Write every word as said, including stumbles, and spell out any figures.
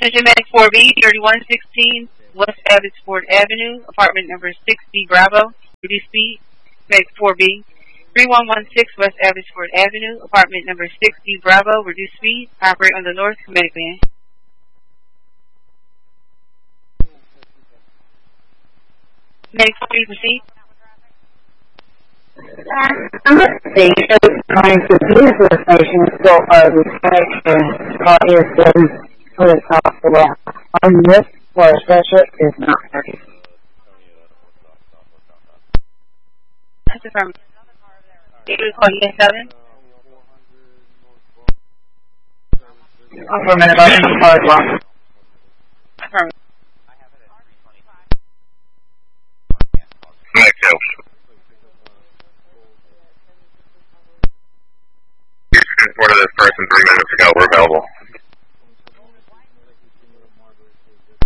Attention Medic four B, thirty-one sixteen West Abbotsford Avenue, apartment number sixty Bravo, reduce speed. Medic four B, three one one six West Abbotsford Avenue, apartment number sixty Bravo, reduce speed. Operate on the north Medic van. Medic four B, proceed. I'm going to see if it's going to use the station for a restriction or is getting what it's off the well. On this for a session is not working. That's affirmative. You will call yes seven. Affirmative, I think the car is locked.